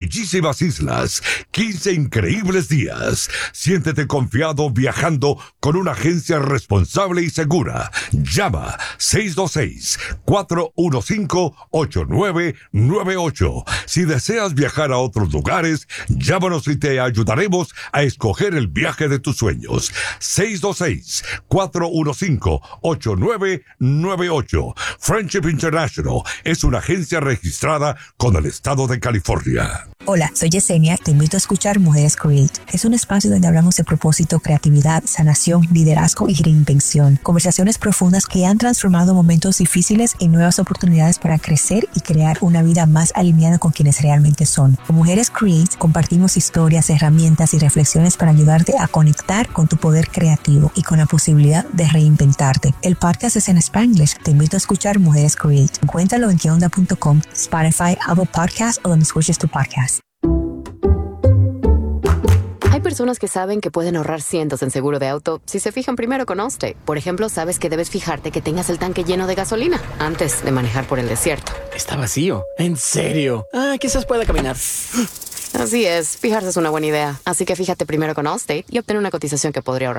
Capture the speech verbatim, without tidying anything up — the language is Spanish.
bellísimas islas, quince increíbles días. Siéntete confiado viajando con una agencia responsable y segura. Llama seis dos seis, cuatro uno cinco, ocho nueve nueve ocho. Si deseas viajar a otros lugares, llámanos y te ayudaremos a escoger el viaje de tus sueños. seis dos seis, cuatro uno cinco, ocho nueve nueve ocho. Friendship International es una agencia registrada con el estado de California. Hola, soy Yesenia. Te invito a escuchar Mujeres Create. Es un espacio donde hablamos de propósito, creatividad, sanación, liderazgo y reinvención. Conversaciones profundas que han transformado momentos difíciles en nuevas oportunidades para crecer y crear una vida más alineada con quienes realmente son. Con Mujeres Create compartimos historias, herramientas y reflexiones para ayudarte a conectar con tu poder creativo y con la posibilidad de reinventarte. El podcast es en Spanglish. Te invito a escuchar Mujeres Create. Encuéntralo en que onda punto com, Spotify, Apple Podcasts o donde escuches tu podcast. Hay personas que saben que pueden ahorrar cientos en seguro de auto si se fijan primero con Allstate. Por ejemplo, sabes que debes fijarte que tengas el tanque lleno de gasolina antes de manejar por el desierto. Está vacío. ¿En serio? Ah, quizás pueda caminar. Así es, fijarse es una buena idea. Así que fíjate primero con Allstate y obtén una cotización que podría ahorrar